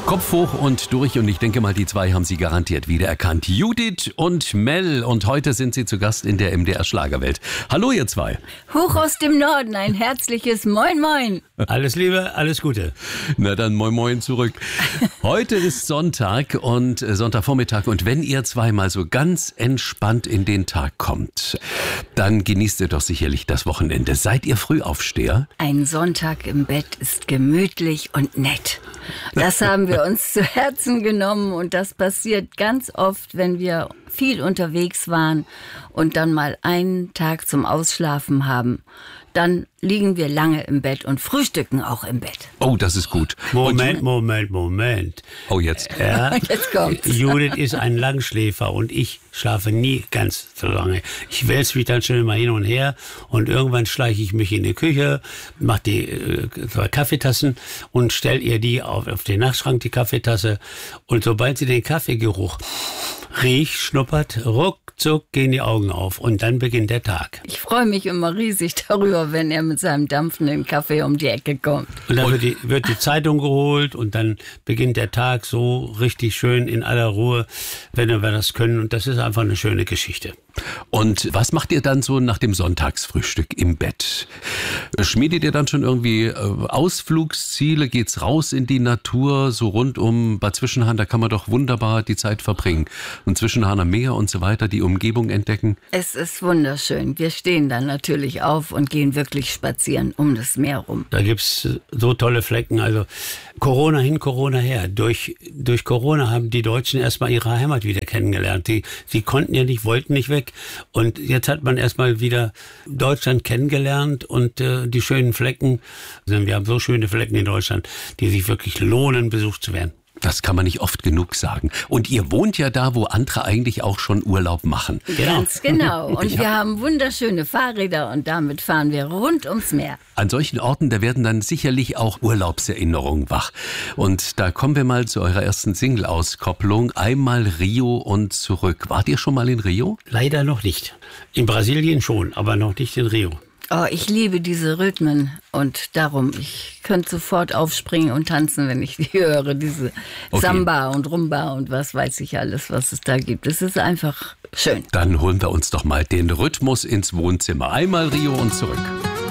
Kopf hoch und durch, und ich denke mal, die zwei haben Sie garantiert wiedererkannt. Judith und Mel, und heute sind Sie zu Gast in der MDR Schlagerwelt. Hallo ihr zwei. Hoch aus dem Norden, ein herzliches Moin Moin. Alles Liebe, alles Gute. Na dann Moin Moin zurück. Heute ist Sonntag und Sonntagvormittag, und wenn ihr zweimal so ganz entspannt in den Tag kommt, dann genießt ihr doch sicherlich das Wochenende. Seid ihr Frühaufsteher? Ein Sonntag im Bett ist gemütlich und nett. Das haben wir uns zu Herzen genommen, und das passiert ganz oft, wenn wir viel unterwegs waren und dann mal einen Tag zum Ausschlafen haben. Dann liegen wir lange im Bett und frühstücken auch im Bett. Oh, das ist gut. Moment. Oh, jetzt. Ja, Jetzt kommt's. Judith ist ein Langschläfer und ich schlafe nie ganz so lange. Ich wälze mich dann schon immer hin und her, und irgendwann schleiche ich mich in die Küche, mache die zwei Kaffeetassen und stelle ihr die auf den Nachtschrank, die Kaffeetasse. Und sobald sie den Kaffeegeruch riecht, schnuppert, ruckzuck gehen die Augen auf, und dann beginnt der Tag. Ich freue mich immer riesig darüber, wenn er mit seinem dampfenden Kaffee um die Ecke kommt. Und dann wird die Zeitung geholt, und dann beginnt der Tag so richtig schön in aller Ruhe, wenn wir das können. Und das ist einfach eine schöne Geschichte. Und was macht ihr dann so nach dem Sonntagsfrühstück im Bett? Schmiedet ihr dann schon irgendwie Ausflugsziele? Geht's raus in die Natur, so rund um Bad Zwischenhahn? Da kann man doch wunderbar die Zeit verbringen. Und Zwischenhahner Meer und so weiter, die Umgebung entdecken. Es ist wunderschön. Wir stehen dann natürlich auf und gehen wirklich spazieren um das Meer rum. Da gibt's so tolle Flecken. Also Corona hin, Corona her. Durch Corona haben die Deutschen erstmal ihre Heimat wieder kennengelernt. Sie konnten ja nicht, wollten nicht weg. Und jetzt hat man erstmal wieder Deutschland kennengelernt und die schönen Flecken. Wir haben so schöne Flecken in Deutschland, die sich wirklich lohnen, besucht zu werden. Das kann man nicht oft genug sagen. Und ihr wohnt ja da, wo andere eigentlich auch schon Urlaub machen. Ganz genau. Und wir haben wunderschöne Fahrräder, und damit fahren wir rund ums Meer. An solchen Orten, da werden dann sicherlich auch Urlaubserinnerungen wach. Und da kommen wir mal zu eurer ersten Single-Auskopplung. Einmal Rio und zurück. Wart ihr schon mal in Rio? Leider noch nicht. In Brasilien schon, aber noch nicht in Rio. Oh, ich liebe diese Rhythmen, und darum, ich könnte sofort aufspringen und tanzen, wenn ich die höre, diese Samba und Rumba und was weiß ich alles, was es da gibt. Es ist einfach schön. Dann holen wir uns doch mal den Rhythmus ins Wohnzimmer. Einmal Rio und zurück.